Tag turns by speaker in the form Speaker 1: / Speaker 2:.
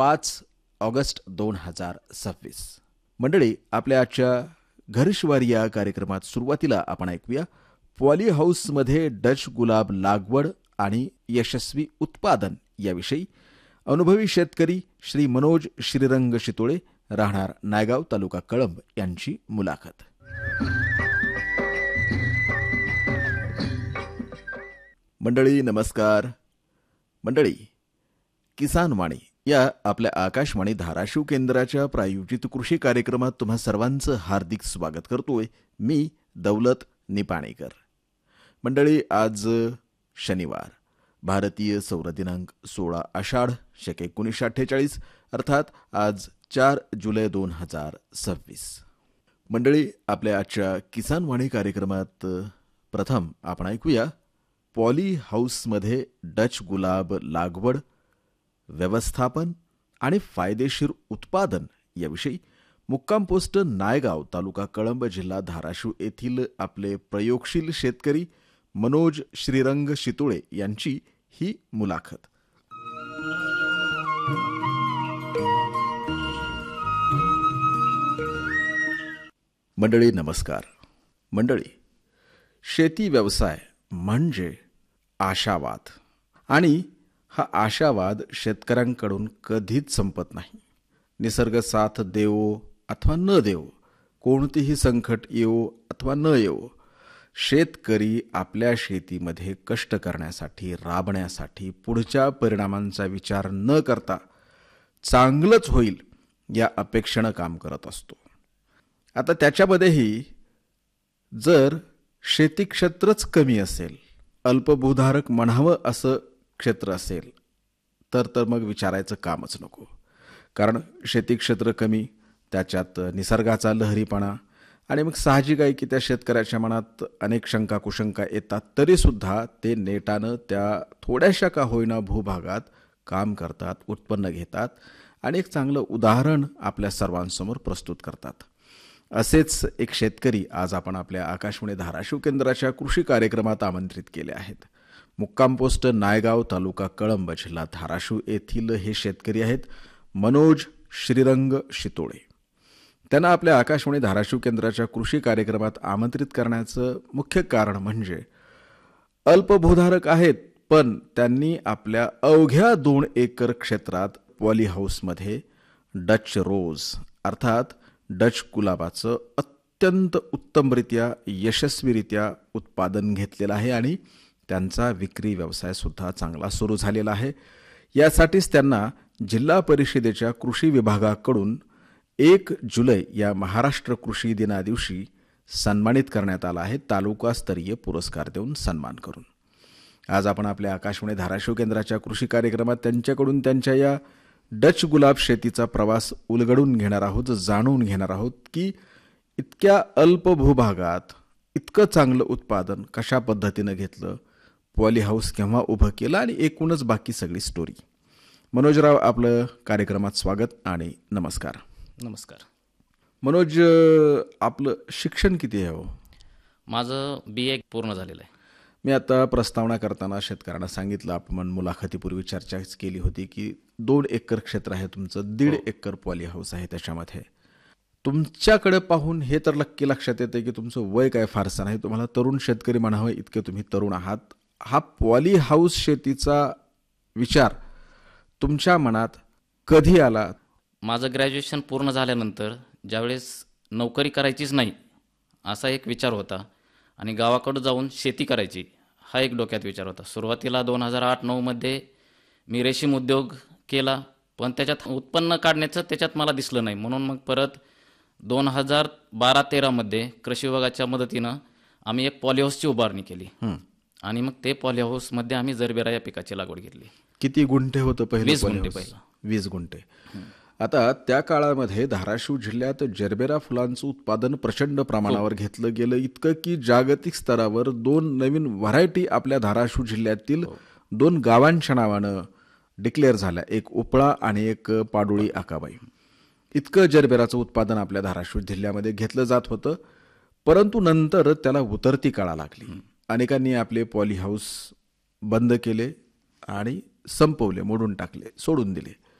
Speaker 1: 5 August 2026. मंडळी, आपल्या आजच्या घरशिवारी या कार्यक्रमात सुरुवातीला आपण ऐकूया पॉली हाऊसमध्ये डच गुलाब लागवड आणि यशस्वी उत्पादन याविषयी अनुभवी शेतकरी श्री मनोज श्रीरंग शितोळे, राहणार नायगाव, तालुका कळंब यांची मुलाखत. मंडळी नमस्कार. मंडळी, किसान वाणी या आपल्या आकाशवाणी धाराशिव केंद्राच्या प्रायोजित कृषी कार्यक्रमात तुम्हा सर्वांचं हार्दिक स्वागत करतोय मी दौलत निपाणीकर. मंडळी, आज शनिवार, भारतीय सौर दिनांक 16 आषाढ शके 1948, अर्थात आज 4 जुलै 2026. मंडळी, आपल्या आजच्या किसान वाणी कार्यक्रमात प्रथम आपण ऐकूया पॉली हाऊसमध्ये डच गुलाब लागवड, व्यवस्थापन आणि फायदेशीर उत्पादन याविषयी मुक्काम पोस्ट नायगाव, तालुका कळंब, जिल्हा धाराशिव येथील आपले प्रयोगशील शेतकरी मनोज श्रीरंग शितोळे यांची ही मुलाखत. मंडळी नमस्कार. मंडळी, शेती व्यवसाय म्हणजे आशावाद, आणि हा आशावाद शेतकऱ्यांकडून कधीच संपत नाही. निसर्ग साथ देवो अथवा न देवो, कोणतीही संकट येवो अथवा न येवो, शेतकरी आपल्या शेतीमध्ये कष्ट करण्यासाठी, राबण्यासाठी, पुढच्या परिणामांचा विचार न करता चांगलंच होईल या अपेक्षेनं काम करत असतो. आता त्याच्यामध्येही जर शेती क्षेत्रच कमी असेल, अल्पभूधारक म्हणावं असं क्षेत्र असेल, तर मग विचारायचं कामच नको. कारण शेती क्षेत्र कमी, त्याच्यात निसर्गाचा लहरीपणा, आणि मग साहजिक आहे की त्या शेतकऱ्याच्या मनात अनेक शंका कुशंका येतात. तरीसुद्धा ते नेटानं त्या थोड्याशा का होईना भूभागात काम करतात, उत्पन्न घेतात आणि एक चांगलं उदाहरण आपल्या सर्वांसमोर प्रस्तुत करतात. असेच एक शेतकरी आज आपण आपल्या आकाशवाणी धाराशिव केंद्राच्या कृषी कार्यक्रमात आमंत्रित केले आहेत. मुक्काम पोस्ट नायगाव, तालुका कळंब, जिल्हा धाराशिव येथील हे शेतकरी आहेत मनोज श्रीरंग शितोळे. त्यांना आपल्या आकाशवाणी धाराशिव केंद्राच्या कृषी कार्यक्रमात आमंत्रित करण्याचं मुख्य कारण म्हणजे अल्पभूधारक आहेत, पण त्यांनी आपल्या अवघ्या 2 एकर क्षेत्रात पॉली हाऊसमध्ये डच रोज अर्थात डच गुलाबाचं अत्यंत उत्तमरित्या, यशस्वीरित्या उत्पादन घेतलेलं आहे आणि त्यांचा विक्री व्यवसाय सुद्धा चांगला सुरू झालेला आहे. यासाठीच त्यांना जिल्हा परिषदेच्या कृषी विभागाकडून 1 जुलै या महाराष्ट्र कृषी दिना दिवशी सन्मानित करण्यात आला आहे, तालुकास्तरीय पुरस्कार देऊन सन्मान करून. आज आपण आपल्या आकाशवाणी धाराशिव केंद्राच्या कृषी कार्यक्रमात त्यांच्याकडून त्यांच्या या डच गुलाब शेतीचा प्रवास उलगडून घेणार आहोत, जाणून घेणार आहोत की इतक्या अल्प भूभागात इतकं चांगलं उत्पादन कशा पद्धतीनं घेतलं, पॉली हाऊस केव्हा उभं केलं आणि एकूणच बाकी सगळी स्टोरी. मनोजराव, आपलं कार्यक्रमात स्वागत आणि नमस्कार.
Speaker 2: नमस्कार.
Speaker 1: मनोज, आपलं शिक्षण किती आहे हो?
Speaker 2: माझं BA पूर्ण झालेलं आहे.
Speaker 1: मी आता प्रस्तावना करताना शेतकऱ्यांना सांगितलं, आपण मुलाखतीपूर्वी चर्चाच केली होती की 2 एकर क्षेत्र आहे तुमचं, 1.5 एकर पॉली हाऊस आहे. त्याच्यामध्ये तुमच्याकडे पाहून हे तर नक्की लक्षात येते की तुमचं वय काय फारसं नाही, तुम्हाला तरुण शेतकरी म्हणावं इतके तुम्ही तरुण आहात. हा पॉली हाऊस शेतीचा विचार तुमच्या मनात कधी आला?
Speaker 2: माझं ग्रॅज्युएशन पूर्ण झाल्यानंतर ज्यावेळेस नोकरी करायचीच नाही असा एक विचार होता आणि गावाकडं जाऊन शेती करायची हा एक डोक्यात विचार होता. सुरुवातीला 2008-09 मध्ये मी रेशीम उद्योग केला, पण त्याच्यात उत्पन्न काढण्याचं त्याच्यात मला दिसलं नाही. म्हणून मग परत 2012-13 मध्ये कृषी विभागाच्या मदतीनं आम्ही एक पॉली हाऊसची उभारणी केली आणि मग ते पॉली हाऊसमध्ये आम्ही जरबेरा या पिकाची लागवड घेतली.
Speaker 1: किती गुंठे होतं पहिलं?
Speaker 2: 20 गुंठे पहिलं.
Speaker 1: 20 गुंठे. आता त्या काळामध्ये धाराशिव जिल्ह्यात जरबेरा फुलांचं उत्पादन प्रचंड प्रमाणावर घेतलं गेलं, इतकं की जागतिक स्तरावर 2 नवीन व्हरायटी आपल्या धाराशिव जिल्ह्यातील 2 गावांच्या नावानं डिक्लेअर झाल्या, एक उपळा आणि एक पाडोळी आकाबाई. इतकं जरबेराचं उत्पादन आपल्या धाराशिव जिल्ह्यामध्ये घेतलं जात होतं. परंतु नंतर त्याला उतरती काळा लागली. अनेकांनी आपले पॉली हाऊस बंद केले आणि संपवले, मोडून टाकले, सोडून दिले.